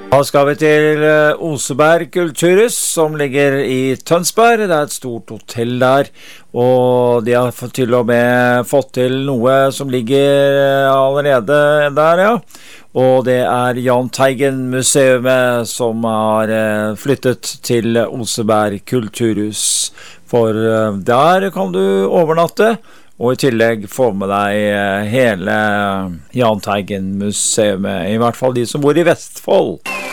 Da skal vi til Oseberg Kulturhus, som ligger i Tønsberg. Det et stort hotell der, og de har til og med fått til noe som ligger allerede der, ja. Og det Jahn Teigen-museet som har flyttet til Oseberg Kulturhus. For der kan du overnatte, og i tillegg få med deg hele Jahn Teigen-museet, i hvert fall de som bor i Vestfold.